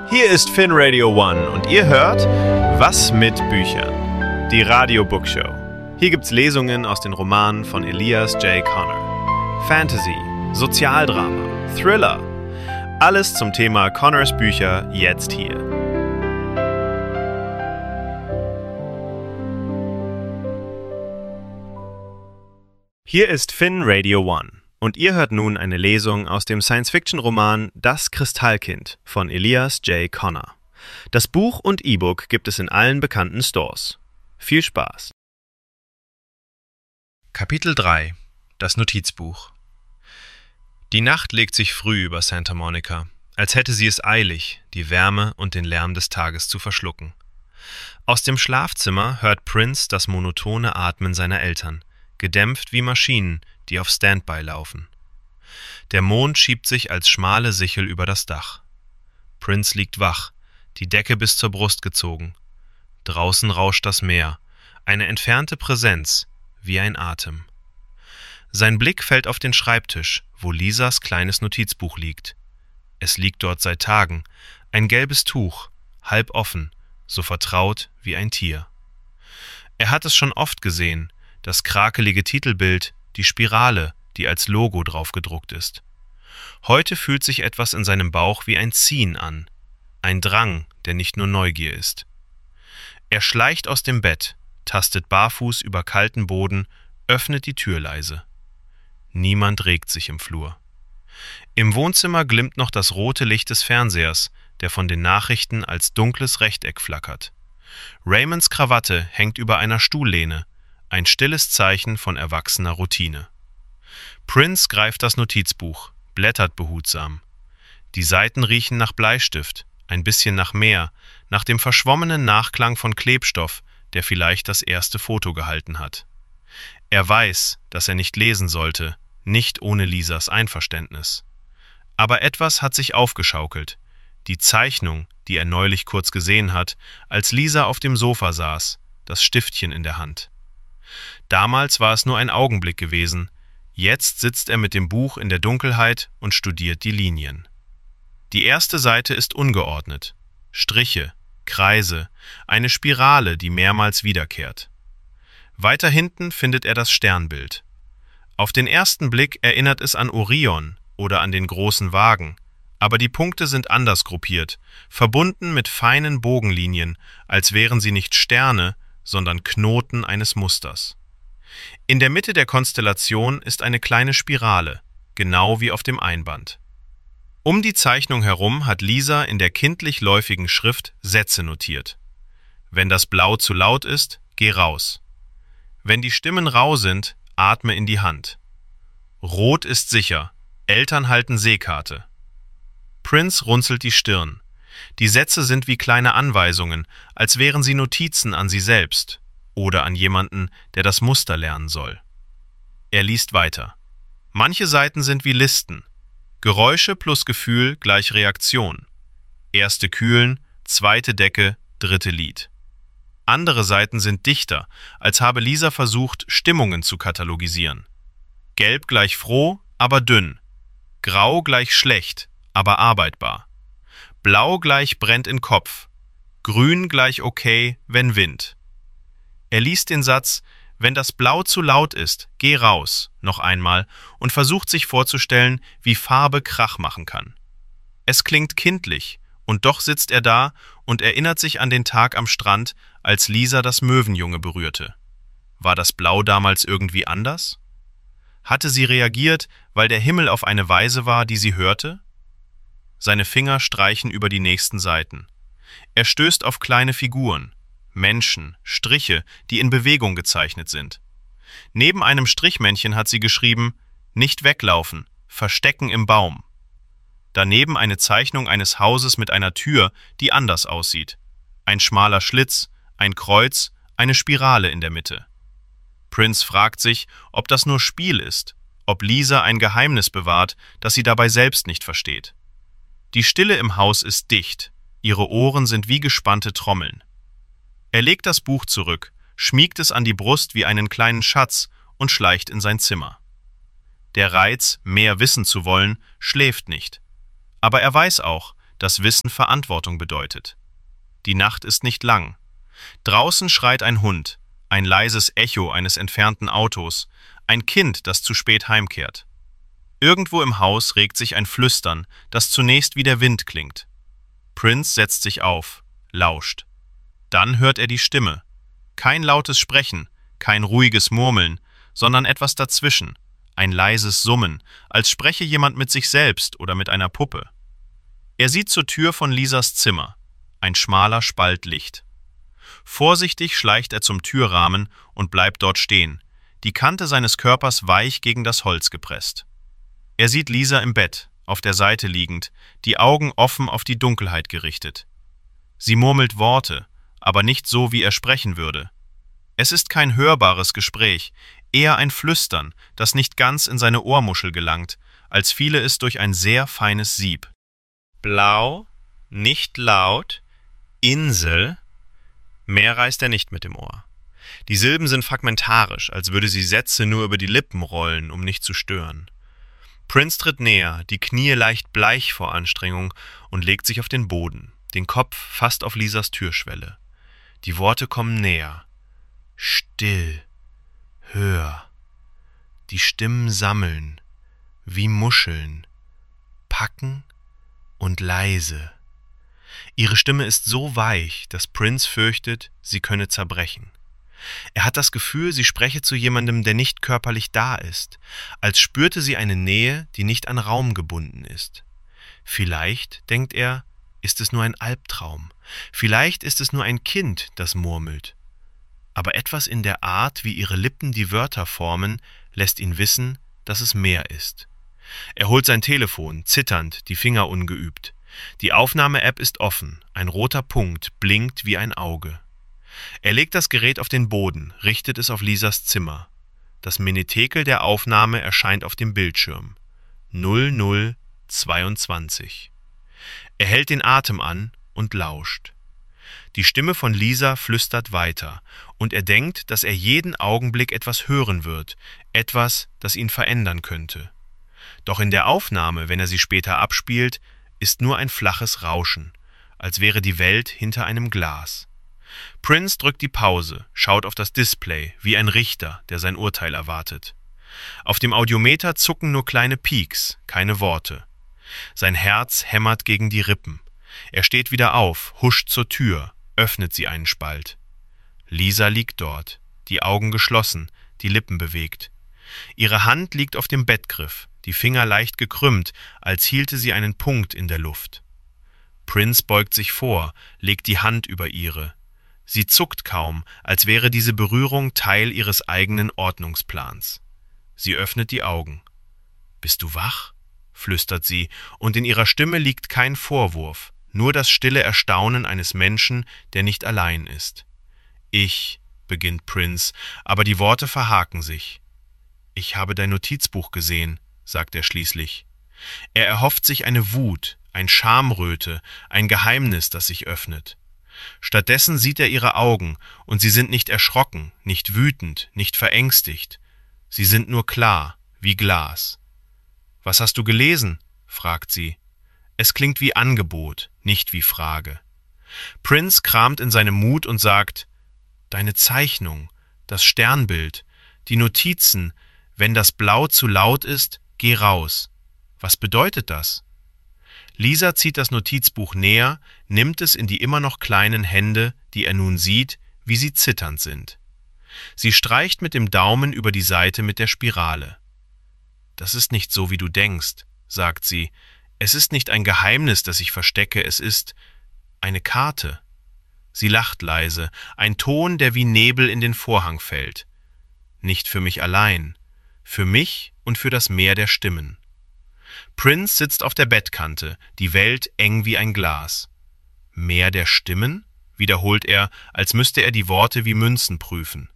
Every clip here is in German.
Hier ist Finn Radio One und ihr hört Was mit Büchern? Die Radio Bookshow. Hier gibt's Lesungen aus den Romanen von Elias J. Connor. Fantasy, Sozialdrama, Thriller. Alles zum Thema Connors Bücher jetzt hier. Hier ist Finn Radio One. Und ihr hört nun eine Lesung aus dem Science-Fiction-Roman Das Kristallkind von Elias J. Connor. Das Buch und E-Book gibt es in allen bekannten Stores. Viel Spaß! Kapitel 3 – Das Notizbuch. Die Nacht legt sich früh über Santa Monica, als hätte sie es eilig, die Wärme und den Lärm des Tages zu verschlucken. Aus dem Schlafzimmer hört Prince das monotone Atmen seiner Eltern, gedämpft wie Maschinen, die auf Standby laufen. Der Mond schiebt sich als schmale Sichel über das Dach. Prince liegt wach, die Decke bis zur Brust gezogen. Draußen rauscht das Meer, eine entfernte Präsenz, wie ein Atem. Sein Blick fällt auf den Schreibtisch, wo Lisas kleines Notizbuch liegt. Es liegt dort seit Tagen, ein gelbes Tuch, halb offen, so vertraut wie ein Tier. Er hat es schon oft gesehen, das krakelige Titelbild, die Spirale, die als Logo drauf gedruckt ist. Heute fühlt sich etwas in seinem Bauch wie ein Ziehen an, ein Drang, der nicht nur Neugier ist. Er schleicht aus dem Bett, tastet barfuß über kalten Boden, öffnet die Tür leise. Niemand regt sich im Flur. Im Wohnzimmer glimmt noch das rote Licht des Fernsehers, der von den Nachrichten als dunkles Rechteck flackert. Raymonds Krawatte hängt über einer Stuhllehne, ein stilles Zeichen von erwachsener Routine. Prince greift das Notizbuch, blättert behutsam. Die Seiten riechen nach Bleistift, ein bisschen nach Meer, nach dem verschwommenen Nachklang von Klebstoff, der vielleicht das erste Foto gehalten hat. Er weiß, dass er nicht lesen sollte, nicht ohne Lisas Einverständnis. Aber etwas hat sich aufgeschaukelt. Die Zeichnung, die er neulich kurz gesehen hat, als Lisa auf dem Sofa saß, das Stiftchen in der Hand. Damals war es nur ein Augenblick gewesen, jetzt sitzt er mit dem Buch in der Dunkelheit und studiert die Linien. Die erste Seite ist ungeordnet. Striche, Kreise, eine Spirale, die mehrmals wiederkehrt. Weiter hinten findet er das Sternbild. Auf den ersten Blick erinnert es an Orion oder an den großen Wagen, aber die Punkte sind anders gruppiert, verbunden mit feinen Bogenlinien, als wären sie nicht Sterne, sondern Knoten eines Musters. In der Mitte der Konstellation ist eine kleine Spirale, genau wie auf dem Einband. Um die Zeichnung herum hat Lisa in der kindlich läufigen Schrift Sätze notiert. Wenn das Blau zu laut ist, geh raus. Wenn die Stimmen rau sind, atme in die Hand. Rot ist sicher, Eltern halten Seekarte. Prince runzelt die Stirn. Die Sätze sind wie kleine Anweisungen, als wären sie Notizen an sie selbst oder an jemanden, der das Muster lernen soll. Er liest weiter. Manche Seiten sind wie Listen. Geräusche plus Gefühl gleich Reaktion. Erste kühlen, zweite Decke, dritte Lied. Andere Seiten sind dichter, als habe Lisa versucht, Stimmungen zu katalogisieren. Gelb gleich froh, aber dünn. Grau gleich schlecht, aber arbeitbar. Blau gleich brennt in Kopf. Grün gleich okay, wenn Wind. Er liest den Satz, wenn das Blau zu laut ist, geh raus, noch einmal und versucht sich vorzustellen, wie Farbe Krach machen kann. Es klingt kindlich, und doch sitzt er da und erinnert sich an den Tag am Strand, als Lisa das Möwenjunge berührte. War das Blau damals irgendwie anders? Hatte sie reagiert, weil der Himmel auf eine Weise war, die sie hörte? Seine Finger streichen über die nächsten Seiten. Er stößt auf kleine Figuren, Menschen, Striche, die in Bewegung gezeichnet sind. Neben einem Strichmännchen hat sie geschrieben, nicht weglaufen, verstecken im Baum. Daneben eine Zeichnung eines Hauses mit einer Tür, die anders aussieht. Ein schmaler Schlitz, ein Kreuz, eine Spirale in der Mitte. Prince fragt sich, ob das nur Spiel ist, ob Lisa ein Geheimnis bewahrt, das sie dabei selbst nicht versteht. Die Stille im Haus ist dicht, ihre Ohren sind wie gespannte Trommeln. Er legt das Buch zurück, schmiegt es an die Brust wie einen kleinen Schatz und schleicht in sein Zimmer. Der Reiz, mehr wissen zu wollen, schläft nicht. Aber er weiß auch, dass Wissen Verantwortung bedeutet. Die Nacht ist nicht lang. Draußen schreit ein Hund, ein leises Echo eines entfernten Autos, ein Kind, das zu spät heimkehrt. Irgendwo im Haus regt sich ein Flüstern, das zunächst wie der Wind klingt. Prince setzt sich auf, lauscht. Dann hört er die Stimme. Kein lautes Sprechen, kein ruhiges Murmeln, sondern etwas dazwischen, ein leises Summen, als spreche jemand mit sich selbst oder mit einer Puppe. Er sieht zur Tür von Lisas Zimmer, ein schmaler Spalt Licht. Vorsichtig schleicht er zum Türrahmen und bleibt dort stehen, die Kante seines Körpers weich gegen das Holz gepresst. Er sieht Lisa im Bett, auf der Seite liegend, die Augen offen auf die Dunkelheit gerichtet. Sie murmelt Worte, aber nicht so, wie er sprechen würde. Es ist kein hörbares Gespräch, eher ein Flüstern, das nicht ganz in seine Ohrmuschel gelangt, als fiele es durch ein sehr feines Sieb. Blau, nicht laut, Insel. Mehr reißt er nicht mit dem Ohr. Die Silben sind fragmentarisch, als würde sie Sätze nur über die Lippen rollen, um nicht zu stören. Prince tritt näher, die Knie leicht bleich vor Anstrengung und legt sich auf den Boden, den Kopf fast auf Lisas Türschwelle. Die Worte kommen näher. Still, hör. Die Stimmen sammeln, wie Muscheln, packen und leise. Ihre Stimme ist so weich, dass Prince fürchtet, sie könne zerbrechen. Er hat das Gefühl, sie spreche zu jemandem, der nicht körperlich da ist, als spürte sie eine Nähe, die nicht an Raum gebunden ist. Vielleicht, denkt er, ist es nur ein Albtraum. Vielleicht ist es nur ein Kind, das murmelt. Aber etwas in der Art, wie ihre Lippen die Wörter formen, lässt ihn wissen, dass es mehr ist. Er holt sein Telefon, zitternd, die Finger ungeübt. Die Aufnahme-App ist offen, ein roter Punkt blinkt wie ein Auge. Er legt das Gerät auf den Boden, richtet es auf Lisas Zimmer. Das Menetekel der Aufnahme erscheint auf dem Bildschirm. 0022. Er hält den Atem an und lauscht. Die Stimme von Lisa flüstert weiter, und er denkt, dass er jeden Augenblick etwas hören wird, etwas, das ihn verändern könnte. Doch in der Aufnahme, wenn er sie später abspielt, ist nur ein flaches Rauschen, als wäre die Welt hinter einem Glas. Prince drückt die Pause, schaut auf das Display, wie ein Richter, der sein Urteil erwartet. Auf dem Audiometer zucken nur kleine Pieks, keine Worte. Sein Herz hämmert gegen die Rippen. Er steht wieder auf, huscht zur Tür, öffnet sie einen Spalt. Lisa liegt dort, die Augen geschlossen, die Lippen bewegt. Ihre Hand liegt auf dem Bettgriff, die Finger leicht gekrümmt, als hielte sie einen Punkt in der Luft. Prince beugt sich vor, legt die Hand über ihre. Sie zuckt kaum, als wäre diese Berührung Teil ihres eigenen Ordnungsplans. Sie öffnet die Augen. »Bist du wach?« flüstert sie, und in ihrer Stimme liegt kein Vorwurf, nur das stille Erstaunen eines Menschen, der nicht allein ist. »Ich«, beginnt Prince, aber die Worte verhaken sich. »Ich habe dein Notizbuch gesehen«, sagt er schließlich. Er erhofft sich eine Wut, ein Schamröte, ein Geheimnis, das sich öffnet. Stattdessen sieht er ihre Augen, und sie sind nicht erschrocken, nicht wütend, nicht verängstigt. Sie sind nur klar, wie Glas. »Was hast du gelesen?« fragt sie. Es klingt wie Angebot, nicht wie Frage. Prince kramt in seinem Mut und sagt, »Deine Zeichnung, das Sternbild, die Notizen, wenn das Blau zu laut ist, geh raus. Was bedeutet das?« Lisa zieht das Notizbuch näher, nimmt es in die immer noch kleinen Hände, die er nun sieht, wie sie zitternd sind. Sie streicht mit dem Daumen über die Seite mit der Spirale. »Das ist nicht so, wie du denkst«, sagt sie. »Es ist nicht ein Geheimnis, das ich verstecke, es ist eine Karte.« Sie lacht leise, ein Ton, der wie Nebel in den Vorhang fällt. »Nicht für mich allein, für mich und für das Meer der Stimmen.« Prince sitzt auf der Bettkante, die Welt eng wie ein Glas. »Meer der Stimmen?« wiederholt er, als müsste er die Worte wie Münzen prüfen.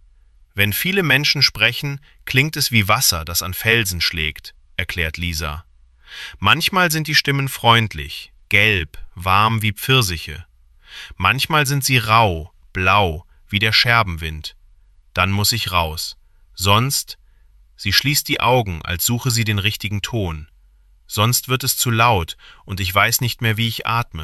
»Wenn viele Menschen sprechen, klingt es wie Wasser, das an Felsen schlägt«, erklärt Lisa. »Manchmal sind die Stimmen freundlich, gelb, warm wie Pfirsiche. Manchmal sind sie rau, blau, wie der Scherbenwind. Dann muss ich raus. Sonst...« Sie schließt die Augen, als suche sie den richtigen Ton. Sonst wird es zu laut und ich weiß nicht mehr, wie ich atme.